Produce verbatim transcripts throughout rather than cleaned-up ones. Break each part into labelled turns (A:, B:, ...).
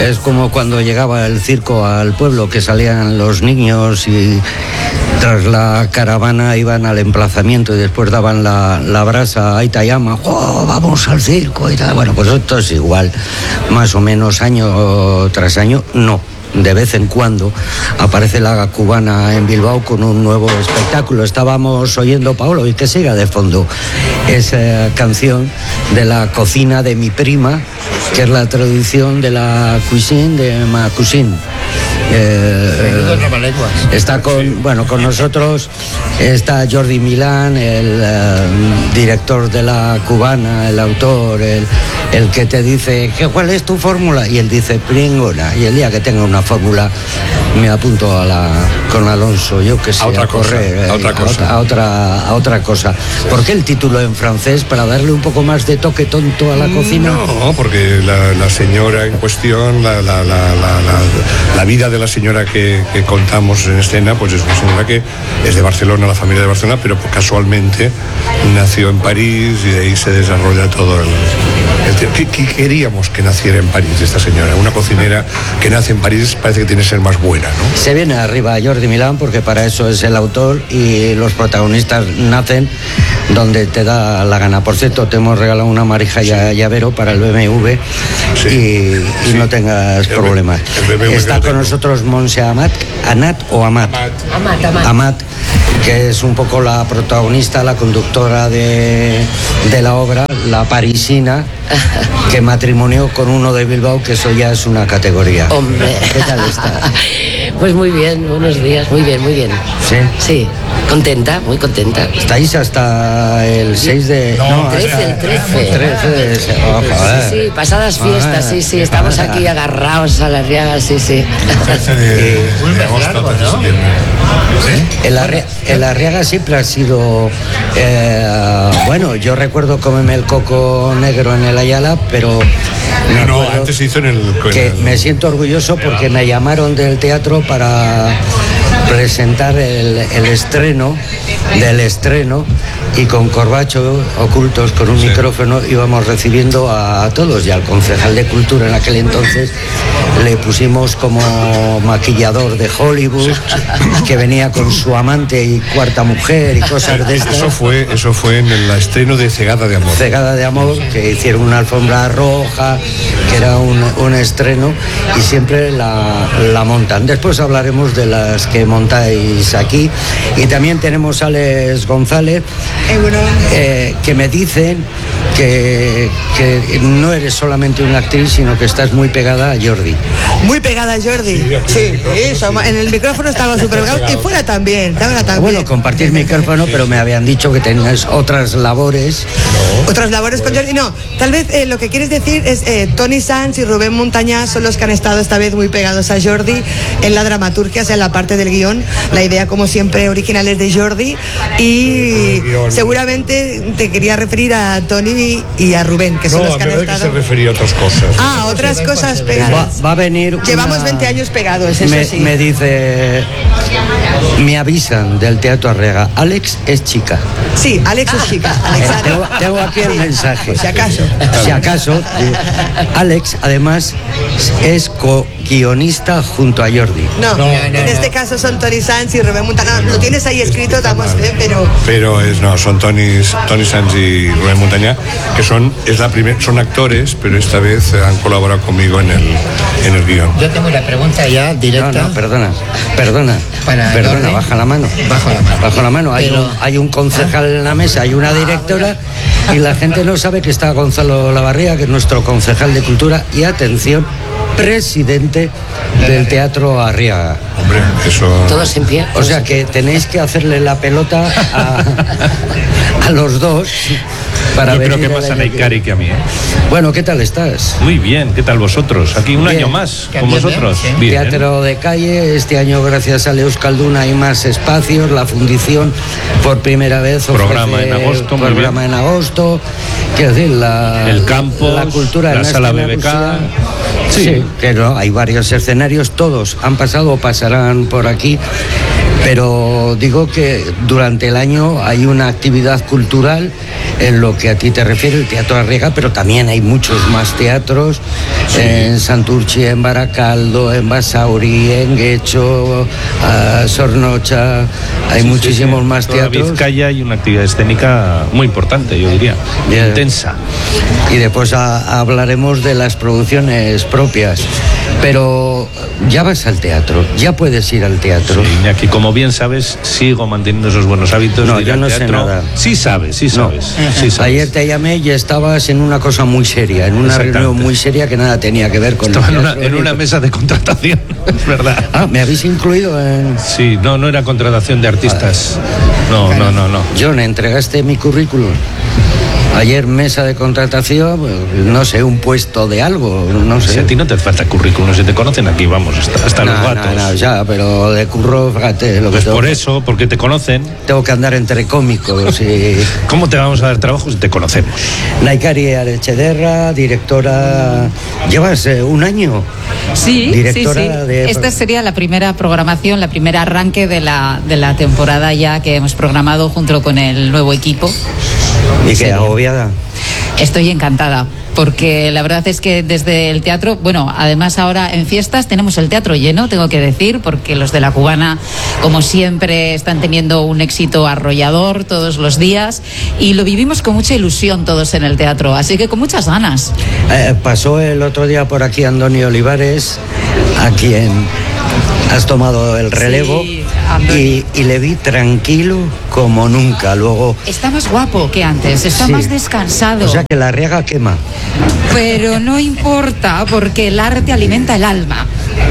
A: Es como cuando llegaba el circo al pueblo, que salían los niños y tras la caravana iban al emplazamiento y después daban la, la brasa a Itayama. ¡Oh, vamos al circo! Y tal. Bueno, pues esto es igual, más o menos año tras año, no. De vez en cuando aparece la cubana en Bilbao con un nuevo espectáculo. Estábamos oyendo, Paolo, y que siga de fondo, esa canción de la cocina de mi prima, que es la traducción de la cuisine de ma cousine. Eh, está con, bueno, con nosotros está Jordi Milán, el uh, director de la cubana, el autor, el, el que te dice, ¿cuál es tu fórmula? Y él dice, pringona. Y el día que tenga una fórmula me apunto a la, con Alonso, yo que sé,
B: a otra
A: a correr,
B: cosa, a otra
A: a,
B: cosa.
A: A, otra, a otra cosa. ¿Por qué el título en francés? ¿Para darle un poco más de toque tonto a la cocina?
B: No, porque la, la señora en cuestión, la, la, la, la, la, la vida de la señora que, que contamos en escena, pues es una señora que es de Barcelona, la familia de Barcelona, pero casualmente nació en París y de ahí se desarrolla todo el... el ¿qué, qué queríamos que naciera en París esta señora? Una cocinera que nace en París parece que tiene que ser más buena, ¿no?
A: Se viene arriba Jordi Milán porque para eso es el autor y los protagonistas nacen donde te da la gana. Por cierto, te hemos regalado una marija sí. llavero para el B M W sí. y, y sí. no tengas el problemas. El Está con nosotros Montse Amat, Anat o Amat.
C: Amat, Amat.
A: Amat, que es un poco la protagonista, la conductora de, de la obra, la parisina, que matrimonió con uno de Bilbao, que eso ya es una categoría.
C: Hombre.
A: ¿Qué tal está?
C: Pues muy bien, buenos días, muy bien, muy bien.
A: ¿Sí?
C: Sí, contenta, muy contenta.
A: ¿Estáis hasta el seis de...?
C: No, no trece, el trece.
A: El trece de... Oh,
C: sí, sí, pasadas fiestas, sí, sí, estamos aquí agarrados a la Arriaga, sí, sí.
B: trece de agosto, trece de septiembre.
A: ¿Sí? El, Arri el Arriaga siempre ha sido... Eh, bueno, yo recuerdo comerme el coco negro en el Ayala, pero...
B: No, no antes se hizo en el...
A: Que el... me siento orgulloso porque me llamaron del teatro para presentar el, el estreno del estreno y con corbacho ocultos con un sí. micrófono íbamos recibiendo a, a todos, y al concejal de cultura en aquel entonces le pusimos como maquillador de Hollywood, sí, sí. que venía con su amante y cuarta mujer y cosas de estas.
B: Eso fue, eso fue en el estreno de Cegada de Amor.
A: Cegada de Amor, que hicieron una alfombra roja, que era un, un estreno, y siempre la, la montan. Después hablaremos de las que montáis aquí. Y también tenemos a Alex González, eh, que me dicen que, que no eres solamente una actriz, sino que estás muy pegada a Jordi.
D: Muy pegada a Jordi. Sí, sí, eso, en el micrófono estaba súper pegado, y fuera también, fuera también.
A: Bueno, compartís micrófono, pero me habían dicho que tenías otras labores.
D: No. Otras labores con Jordi. No, tal vez eh, lo que quieres decir es eh, Toni Sans y Rubén Montañá son los que han estado esta vez muy pegados a Jordi en la dramaturgia, o sea, en la parte del guión. La idea, como siempre, original es de Jordi, y seguramente te quería referir a Toni y a Rubén, que son
B: no,
D: los que han estado...
B: No, que se refería a otras cosas.
D: Ah, otras cosas pegadas.
A: Va, va a venir
D: Llevamos
A: una...
D: veinte años pegados, eso
A: me,
D: sí.
A: Me dice... Me avisan del Teatro Arriaga, Alex es chica.
D: Sí, Alex es chica. Alex,
A: eh, tengo, tengo aquí el mensaje.
D: Si acaso.
A: Si acaso. Eh, Alex, además, es co-guionista junto a Jordi.
D: No, no, no en no. este caso son Toni Sans y Rubén Montañá. No, lo tienes ahí escrito, estamos, eh, pero...
B: Pero es, no, son Toni, Toni Sans y Rubén Montañá, que son, es la primer, son actores, pero esta vez han colaborado conmigo en el, en el guión.
E: Yo tengo una pregunta ya directa.
A: No, no, perdona, perdona.
E: Para
A: perdona,
E: Jordi.
A: baja la mano.
E: Bajo la mano.
A: Bajo la mano. Hay,
E: pero...
A: un, hay un concejal en la mesa, hay una directora, y la gente no sabe que está Gonzalo Lavarría, que es nuestro concejal de cultura, y atención, presidente del Teatro Arriaga.
B: Hombre, eso...
C: Todos en pie.
A: O sea que tenéis que hacerle la pelota a, a los dos para
F: Yo
A: venir
F: creo que más a Naikari que a mí, ¿eh?
A: Bueno, ¿qué tal estás?
F: Muy bien, ¿qué tal vosotros? Aquí un
A: bien.
F: año más con vosotros.
E: Bien,
F: bien.
A: Teatro de calle, este año gracias a Euskalduna hay más espacios, la fundición por primera vez ofrece
F: programa en agosto, muy
A: programa
F: bien.
A: en agosto, quiero decir, la,
F: el campo,
A: la cultura,
F: la sala B B K.
A: Sí, sí, pero hay varios escenarios, todos han pasado o pasarán por aquí. Pero digo que durante el año hay una actividad cultural en lo teatro que a ti te refiere, el Teatro Arriaga, pero también hay muchos más teatros, sí. En Santurchi, en Baracaldo, en Basauri, en Guecho, uh, Sornocha, hay sí, muchísimos sí, sí. más
F: Toda
A: teatros.
F: Vizcaya hay una actividad escénica muy importante, yo diría, yeah. intensa.
A: Y después a, hablaremos de las producciones propias, pero ya vas al teatro, ya puedes ir al teatro.
F: Sí, Iñaki, como bien sabes, sigo manteniendo esos buenos hábitos.
A: No,
F: de ir
A: yo
F: al
A: no
F: teatro.
A: sé nada.
F: Sí sabes, sí sabes,
A: no.
F: sí sabes.
A: Ayer te llamé y estabas en una cosa muy seria, en una reunión muy seria que nada tenía que ver con
F: Estaba
A: el
F: en una, en una mesa de contratación, es verdad.
A: Ah, ¿me habéis incluido en...?
F: Sí, no, no era contratación de artistas. No, claro. no, no, no.
A: John, ¿entregaste mi currículum? Ayer mesa de contratación, no sé, un puesto de algo, no sé.
F: Si a ti no te falta currículum, si te conocen aquí, vamos, hasta, hasta
A: no,
F: los gatos.
A: No, no, ya, pero de curro, fíjate, lo
F: pues
A: que tengo.
F: Por eso, porque te conocen.
A: Tengo que andar entre cómicos y...
F: ¿Cómo te vamos a dar trabajo si te conocemos?
A: Naikari Arechederra, directora... ¿Llevas eh, un año?
G: Sí,
A: directora
G: sí, sí.
A: De...
G: Esta sería la primera programación, la primera arranque de la, de la temporada ya que hemos programado junto con el nuevo equipo.
A: ¿Y qué, agobiada?
G: Estoy encantada, porque la verdad es que desde el teatro, bueno, además ahora en fiestas tenemos el teatro lleno, tengo que decir, porque los de La Cubana, como siempre, están teniendo un éxito arrollador todos los días y lo vivimos con mucha ilusión todos en el teatro, así que con muchas ganas.
A: Eh, pasó el otro día por aquí Andoni Olivares, a quien has tomado el relevo,
G: sí,
A: y, y le vi tranquilo como nunca. Luego
G: está más guapo que antes, está
A: sí.
G: más descansado.
A: O sea que la Arriaga quema.
G: Pero no importa, porque el arte alimenta el alma.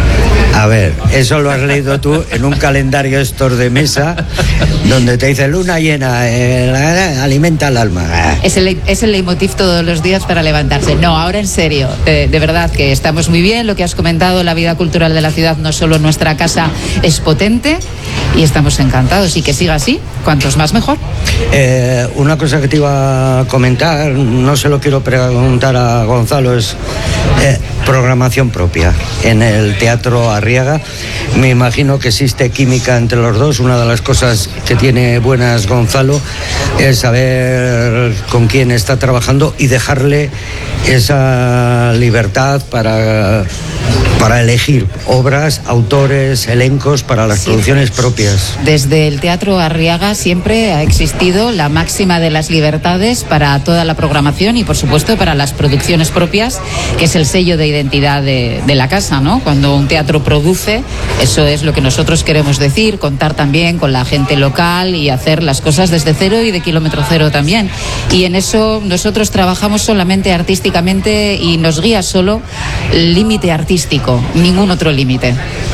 A: A ver, eso lo has leído tú en un calendario estos de mesa donde te dice luna llena, eh, alimenta el alma.
G: Es el, es el leitmotiv todos los días para levantarse. No, ahora en serio, de, de verdad que estamos muy bien. Lo que has comentado, la vida cultural de la ciudad, no solo en nuestra casa, es potente y estamos encantados. Y que siga así, cuantos más mejor.
A: Eh, una cosa que te iba a comentar, no se lo quiero preguntar a Gonzalo, es eh, programación propia en el Teatro Arriaga. Me imagino que existe química entre los dos. Una de las cosas que tiene buenas Gonzalo es saber con quién está trabajando y dejarle esa libertad para, para elegir obras, autores, elencos para las sí. producciones propias.
G: Desde el Teatro Arriaga siempre ha existido la máxima de las libertades para toda la programación y por supuesto para las producciones propias, que es el sello de identidad de, de la casa, ¿no? Cuando un teatro produce, eso es lo que nosotros queremos decir, contar también con la gente local y hacer las cosas desde cero y de kilómetro cero también. Y en eso nosotros trabajamos solamente artísticamente y nos guía solo el límite artístico, ningún otro límite.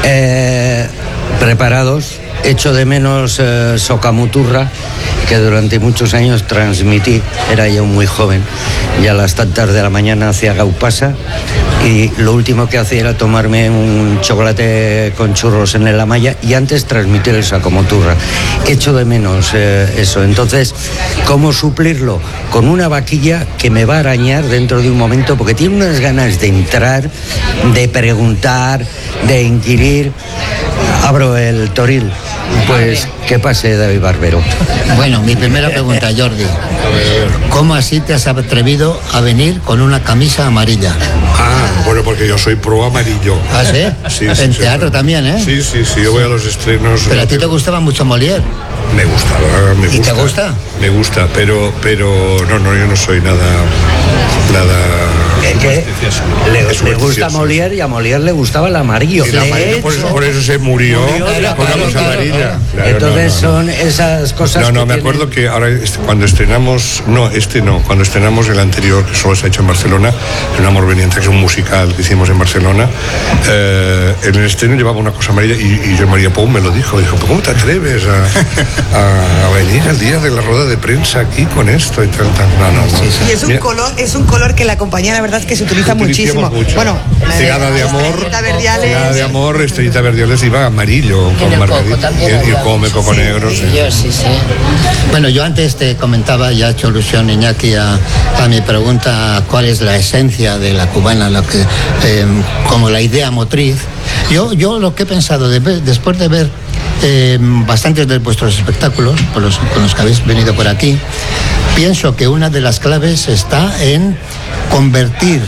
A: Eh, preparados. Echo de menos eh, Socamuturra, que durante muchos años transmití, era yo muy joven, y a las tantas de la mañana hacía gaupasa, y lo último que hacía era tomarme un chocolate con churros en el Amaya y antes transmitir el Socamuturra. Echo de menos eh, eso. Entonces, ¿cómo suplirlo? Con una vaquilla que me va a arañar dentro de un momento, porque tiene unas ganas de entrar, de preguntar, de inquirir. Abro el toril. Pues, ¿qué pase, David Barbero?
E: Bueno, mi primera pregunta, Jordi. ¿Cómo así te has atrevido a venir con una camisa amarilla?
B: Ah, bueno, porque yo soy pro amarillo.
E: ¿Ah, sí?
B: Sí,
E: en
B: sí,
E: teatro
B: sí.
E: también, ¿eh?
B: Sí, sí, sí, yo voy a los estrenos.
E: Pero a ti te gustaba mucho Molière.
B: Me gustaba, me gusta.
E: ¿Y te gusta?
B: Me gusta, pero, pero no, no, yo no soy nada, nada.
A: ¿Qué? Le, le gusta Molière y a Molière le gustaba el amarillo.
B: El amarillo por, eso, por eso se murió, murió con la cosa amarilla. Claro,
A: entonces
B: no, no,
A: son esas cosas.
B: No, no,
A: que
B: me
A: tienen...
B: acuerdo que ahora este, cuando estrenamos, no, este no, cuando estrenamos el anterior, que solo se ha hecho en Barcelona, Un amor veniente, que es un musical que hicimos en Barcelona, eh, en el estreno llevaba una cosa amarilla y, y María Pou me lo dijo, dijo, ¿cómo te atreves a, a, a venir al día de la rueda de prensa aquí con esto y tal, tal? No, no, no.
D: Sí, sí. Y es un Mira, color, es un color que la compañía, la verdad es que se utiliza muchísimo.
B: Mucho.
D: Bueno,
B: Cegada de amor, Cegada de amor, Estrellita Verdiales iba amarillo con margarita y el cómico con negro.
E: Sí, sí. Yo, sí, sí. Bueno, yo antes te comentaba, ya he hecho alusión, Iñaki, a, a mi pregunta, ¿cuál es la esencia de La Cubana? Lo que, eh, como la idea motriz. Yo, yo lo que he pensado, de ver, después de ver eh, bastantes de vuestros espectáculos, por los, con los que habéis venido por aquí, pienso que una de las claves está en convertir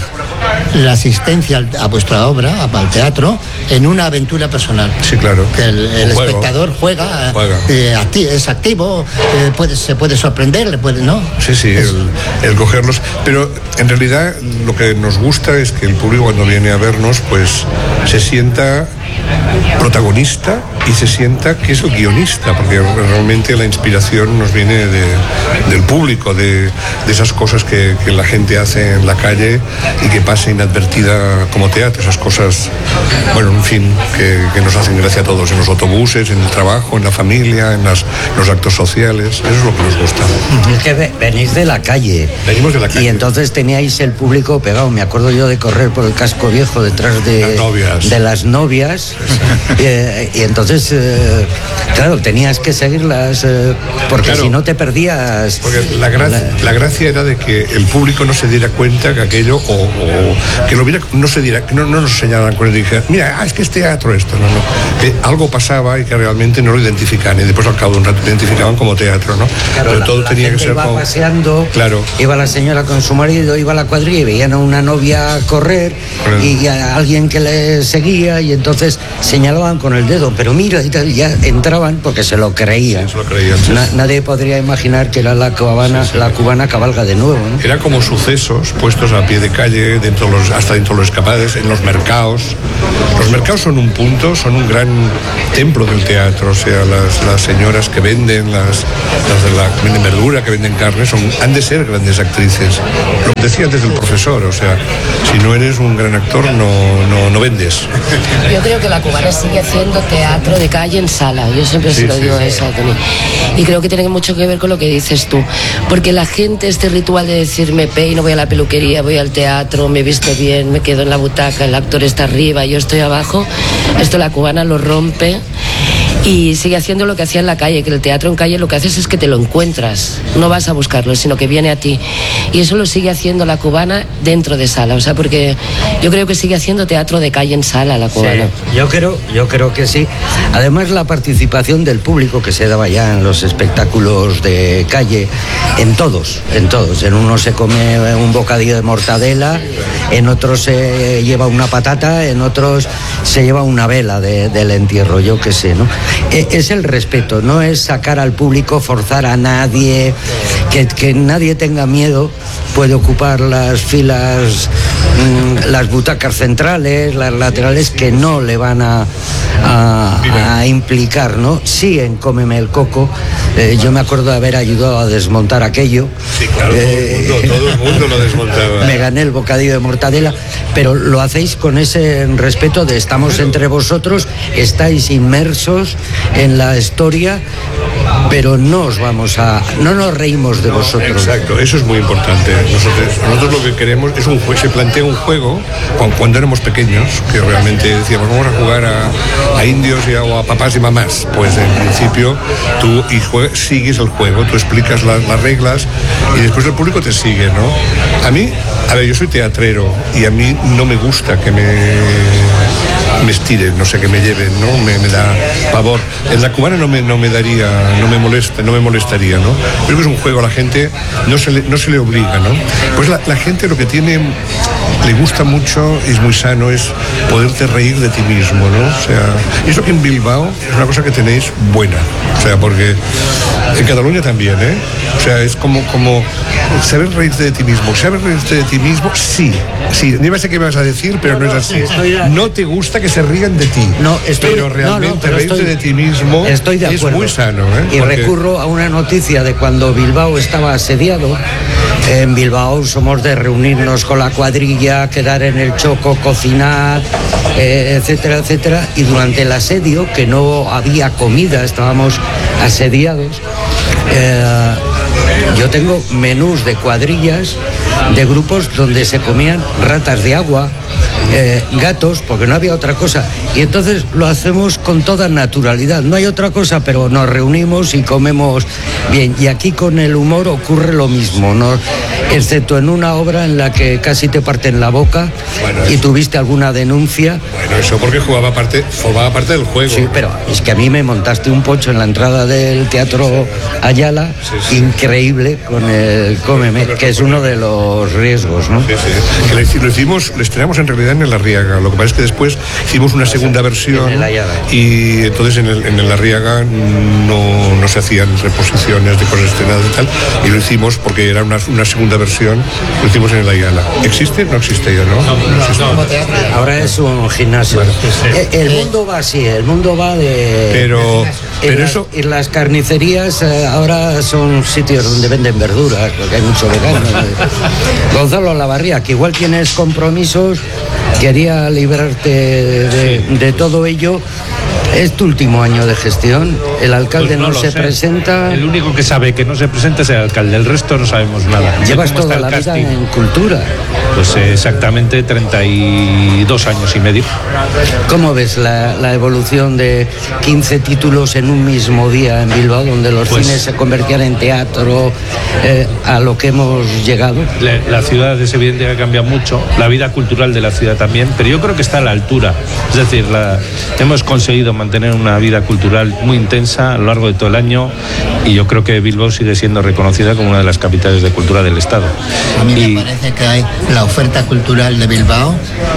E: la asistencia a vuestra obra, al teatro, en una aventura personal.
B: Sí, claro.
E: Que el, el espectador juega,
B: juega.
E: Eh, acti- es activo, eh, puede, se puede sorprender, le puede, ¿no?
B: Sí, sí,
E: es...
B: el, el cogerlos. Pero en realidad lo que nos gusta es que el público cuando viene a vernos, pues se sienta protagonista y se sienta que es el guionista, porque realmente la inspiración nos viene de, del público, de, de esas cosas que, que la gente hace en la calle y que pasa inadvertida como teatro, esas cosas, bueno, en fin, que, que nos hacen gracia a todos, en los autobuses, en el trabajo, en la familia, en las, los actos sociales, eso es lo que nos gusta.
A: Es que venís de la calle.
B: Venimos de la calle.
A: Y entonces teníais el público pegado. Me acuerdo yo de correr por el casco viejo detrás de
B: las novias,
A: de las novias. eh, y entonces, eh, claro, tenías que seguirlas, eh, porque
B: claro,
A: si no te perdías.
B: Porque la, gra- la... la gracia era de que el público no se diera cuenta que aquello, o, o que lo viera, no se diera, que no, no nos señalaran con el y dijeran, mira, ah, es que es teatro esto, no, no. Que algo pasaba y que realmente no lo identificaban, y después al cabo de un rato lo identificaban como teatro, ¿no?
A: Claro,
B: pero
A: la,
B: todo
A: la
B: tenía
A: gente
B: que ser
A: iba
B: como...
A: paseando,
B: claro.
A: Iba la señora con su marido, iba a la cuadrilla y veían a una novia correr, claro, y a alguien que le seguía, y entonces señalaban con el dedo, pero mira, y tal, ya entraban porque se lo creían.
B: Sí, se lo creían, sí.
A: Na, nadie podría imaginar que era la cubana, sí, sí. la cubana cabalga de nuevo, ¿no?
B: Era como sucesos puestos a pie de calle, dentro de los, hasta dentro de los escapadas, en los mercados. Los mercados son un punto, son un gran templo del teatro, o sea, las, las señoras que venden, las, las de la que venden verdura, que venden carne, son, han de ser grandes actrices. Lo decía antes el profesor, o sea, si no eres un gran actor, no, no, no vendes.
C: Yo creo que la cubana sigue haciendo teatro de calle en sala, yo siempre
B: sí,
C: se lo
B: sí,
C: digo
B: sí.
C: eso a Tony. Y creo que tiene mucho que ver con lo que dices tú, porque la gente, este ritual de decir me peino, voy a la peluquería, voy al teatro, me visto bien, me quedo en la butaca, el actor está arriba, yo estoy abajo, esto la cubana lo rompe y sigue haciendo lo que hacía en la calle, que el teatro en calle lo que haces es que te lo encuentras, no vas a buscarlo, sino que viene a ti, y eso lo sigue haciendo la cubana dentro de sala, o sea, porque yo creo que sigue haciendo teatro de calle en sala la cubana.
A: Sí, yo creo, yo creo que sí. Además, la participación del público que se daba ya en los espectáculos de calle, en todos, en todos, en uno se come un bocadillo de mortadela, en otros se lleva una patata, en otros se lleva una vela de, del entierro, yo qué sé, ¿no? Es el respeto, no es sacar al público, forzar a nadie, que, que nadie tenga miedo, puede ocupar las filas, mmm, las butacas centrales, las laterales, que no le van a, a, a implicar, ¿no? Sí, en Cómeme el Coco, eh, yo me acuerdo de haber ayudado a desmontar aquello.
B: Sí, claro, eh, todo, el mundo, todo el mundo lo desmontaba.
A: Me gané el bocadillo de mortadela, pero lo hacéis con ese respeto de estamos claro. entre vosotros, estáis inmersos en la historia, pero no os vamos a, no nos reímos de vosotros.
B: Exacto, eso es muy importante. Nosotros, nosotros lo que queremos es un juego, se plantea un juego cuando, cuando éramos pequeños, que realmente decíamos vamos a jugar a, a indios y a, o a papás y mamás. Pues en principio tú y jue, sigues el juego, tú explicas la, las reglas y después el público te sigue, ¿no? A mí, a ver, yo soy teatrero y a mí no me gusta que me me estiren, no sé, que me lleven, ¿no? Me, me da pavor. En la cubana no me, no me daría, no me molesta, no me molestaría, ¿no? Creo que es un juego, la gente no se le, no se le obliga, ¿no? Pues la, la gente lo que tiene, le gusta mucho, es muy sano, es poderte reír de ti mismo, ¿no? O sea, eso que en Bilbao es una cosa que tenéis buena, o sea, porque en Cataluña también, ¿eh? O sea, es como, como saber reírte de ti mismo. Saber reírte de ti mismo, sí, sí. Ni sé qué me vas a decir, pero no, no, no es así. No te gusta que se rían de ti,
A: no, estoy,
B: pero realmente
A: no, no, pero
B: reírte
A: estoy,
B: de ti mismo
A: estoy de
B: es muy sano, ¿eh?
A: Y
B: porque...
A: recurro a una noticia de cuando Bilbao estaba asediado. En Bilbao somos de reunirnos con la cuadrilla, quedar en el choco, cocinar, eh, etcétera, etcétera. Y durante el asedio, que no había comida, estábamos asediados, eh, yo tengo menús de cuadrillas, de grupos donde se comían ratas de agua, eh, gatos, porque no había otra cosa. Y entonces lo hacemos con toda naturalidad. No hay otra cosa, pero nos reunimos y comemos bien. Y aquí con el humor ocurre lo mismo, ¿no? Excepto en una obra en la que casi te parten la boca, bueno, y tuviste alguna denuncia.
B: Bueno, eso porque jugaba parte, formaba parte del juego.
A: Sí, pero es que a mí me montaste un pocho en la entrada del Teatro Ayala, sí, sí. increíble, con el Cómeme, que es uno de los riesgos, ¿no?
B: Sí, sí. Que lo hicimos, lo estrenamos en realidad en el Arriaga, lo que pasa es que después hicimos una segunda versión y entonces en el, en el Arriaga no, no se hacían reposiciones de cosas estrenadas y tal, y lo hicimos porque era una, una segunda versión, lo hicimos en el Ayala. ¿Existe? No existe ya, ¿no? no, existe.
A: no, no. Ahora es un gimnasio. Bueno, sí, sí. El, el mundo va así, el mundo va de...
B: Pero, pero
A: las,
B: eso...
A: Y las carnicerías eh, ahora son sitios donde venden verduras, porque hay mucho vegano. Gonzalo Lavarría, que igual tienes compromisos, quería librarte de, de todo ello. Es tu último año de gestión, el alcalde pues no, no se sé. presenta.
F: El único que sabe que no se presenta es el alcalde, el resto no sabemos nada.
A: Llevas toda la vida en cultura.
F: Pues eh, exactamente treinta y dos años y medio.
A: ¿Cómo ves la, la evolución de quince títulos en un mismo día en Bilbao, donde los pues, cines se convertían en teatro, eh, a lo que hemos llegado?
F: La, la ciudad es evidente que ha cambiado mucho, la vida cultural de la ciudad también, pero yo creo que está a la altura. Es decir, la, hemos conseguido mantener una vida cultural muy intensa a lo largo de todo el año y yo creo que Bilbao sigue siendo reconocida como una de las capitales de cultura del Estado.
E: A mí
F: y...
E: me parece que hay la oferta cultural de Bilbao,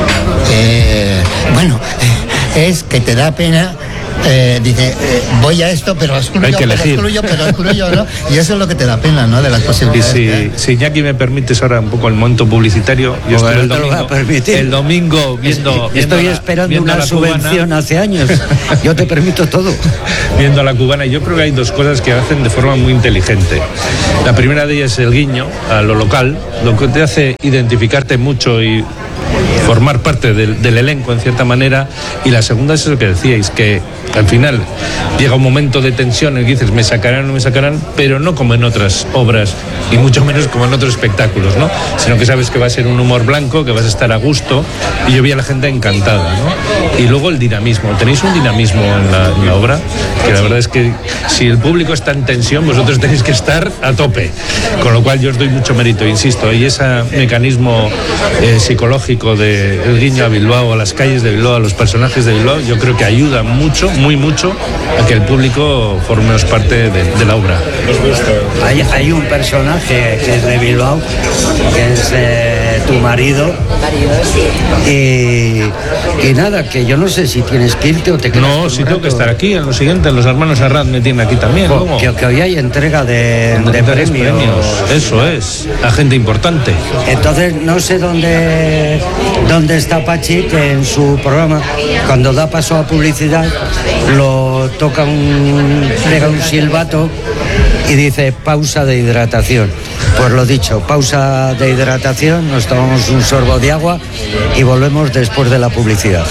E: eh, bueno, eh, es que te da pena. Eh, dice, eh, voy a esto, pero excluyo,
F: hay que
E: pero
F: elegir.
E: excluyo, pero excluyo, ¿no? Y eso es lo que te da pena, ¿no? De las posibilidades.
F: Y si, si Iñaki me permites ahora un poco el momento publicitario, yo
A: estoy
F: el domingo, el domingo viendo...
A: Estoy
F: viendo
A: esperando
F: la,
A: una subvención
F: cubana.
A: Hace años. Yo te permito todo.
F: Viendo a la cubana, y yo creo que hay dos cosas que hacen de forma muy inteligente. La primera de ellas es el guiño a lo local, lo que te hace identificarte mucho y formar parte del, del elenco en cierta manera, y la segunda es lo que decíais, que al final llega un momento de tensión en el que dices me sacarán o no me sacarán, pero no como en otras obras y mucho menos como en otros espectáculos, ¿no? Sino que sabes que va a ser un humor blanco, que vas a estar a gusto, y yo vi a la gente encantada, ¿no? Y luego el dinamismo, tenéis un dinamismo en la, en la obra que la verdad es que si el público está en tensión vosotros tenéis que estar a tope, con lo cual yo os doy mucho mérito, insisto, y ese mecanismo eh, psicológico de el guiño a Bilbao, a las calles de Bilbao, a los personajes de Bilbao, yo creo que ayuda mucho, muy mucho, a que el público formemos parte de, de la obra.
A: Hay, hay un personaje que es de Bilbao, que es eh, tu marido.
C: Marido, sí.
A: Y, y nada, que yo no sé si tienes que irte o te quedas.
F: No, si tengo que estar aquí, en lo siguiente, los hermanos Arrad me tienen aquí también.
A: ¿Cómo? Que, que hoy hay entrega de, de, de premios.
F: premios. Eso es, la gente importante.
A: Entonces, no sé dónde, dónde está Pachi, que en su programa, cuando da paso a publicidad, lo toca un, pega un silbato y dice pausa de hidratación. Pues lo dicho, pausa de hidratación, nos tomamos un sorbo de agua y volvemos después de la publicidad.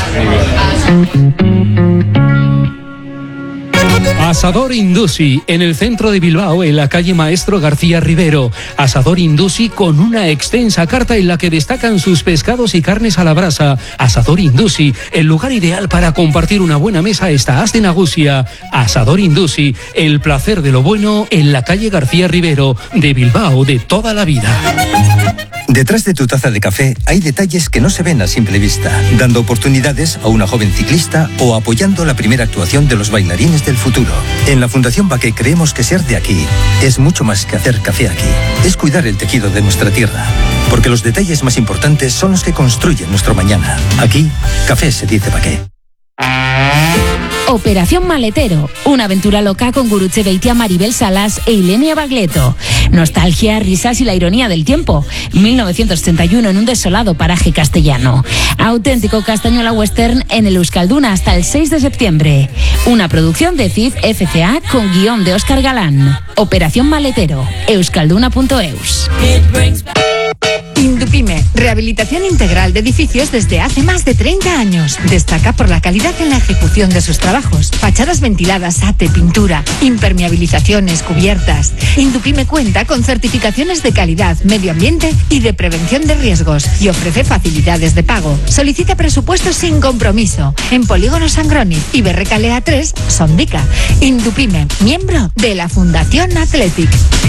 H: Asador Indusi, en el centro de Bilbao, en la calle Maestro García Rivero. Asador Indusi con una extensa carta en la que destacan sus pescados y carnes a la brasa. Asador Indusi, el lugar ideal para compartir una buena mesa está As de Nagusia. Asador Indusi, el placer de lo bueno en la calle García Rivero, de Bilbao de toda la vida.
I: Detrás de tu taza de café hay detalles que no se ven a simple vista, dando oportunidades a una joven ciclista o apoyando la primera actuación de los bailarines del futuro. En la Fundación Baqué creemos que ser de aquí es mucho más que hacer café aquí. Es cuidar el tejido de nuestra tierra, porque los detalles más importantes son los que construyen nuestro mañana. Aquí, café se dice Baqué.
J: Operación Maletero, una aventura loca con Gurutze Beitia, Maribel Salas e Ilenia Bagleto. Nostalgia, risas y la ironía del tiempo. mil novecientos setenta y uno en un desolado paraje castellano. Auténtico castañuela western en el Euskalduna hasta el seis de septiembre. Una producción de C I F F C A con guión de Óscar Galán. Operación Maletero, euskalduna punto eus.
K: Indupime, rehabilitación integral de edificios desde hace más de treinta años. Destaca por la calidad en la ejecución de sus trabajos. Fachadas ventiladas, ate, pintura, impermeabilizaciones, cubiertas. Indupime cuenta con certificaciones de calidad, medio ambiente y de prevención de riesgos y ofrece facilidades de pago. Solicita presupuestos sin compromiso en Polígono Sangroni y Berrecalea tres, Sondica. Indupime, miembro de la Fundación Athletic.